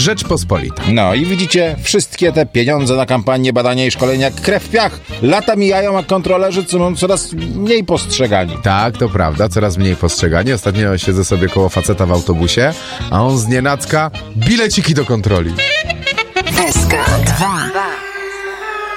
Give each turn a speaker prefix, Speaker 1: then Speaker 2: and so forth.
Speaker 1: Rzeczpospolita.
Speaker 2: No i widzicie, wszystkie te pieniądze na kampanię badania i szkolenia jak krew w piach. Lata mijają, a kontrolerzy są coraz mniej postrzegani.
Speaker 1: Tak, to prawda, coraz mniej postrzegani. Ostatnio siedzę sobie koło faceta w autobusie, a on znienacka bileciki do kontroli.
Speaker 3: SK 2.